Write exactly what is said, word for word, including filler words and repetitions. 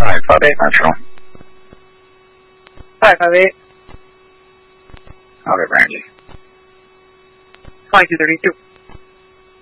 five five eight Metro. five five eight. Okay, Brandy. twenty-two thirty-two.